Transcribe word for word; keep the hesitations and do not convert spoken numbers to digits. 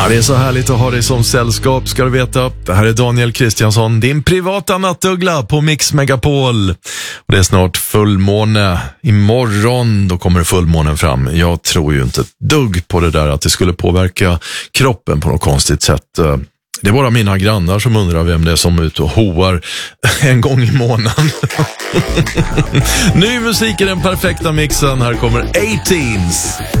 Ja, det är så härligt att ha dig som sällskap, ska du veta. Det här är Daniel Kristiansson, din privata nattuggla på Mix Megapol. Och det är snart fullmåne. Imorgon, då kommer fullmånen fram. Jag tror ju inte ett dugg på det där att det skulle påverka kroppen på något konstigt sätt. Det är bara mina grannar som undrar vem det är som är ute och hoar en gång i månaden. Ny musik i den perfekta mixen. Här kommer A-Teens.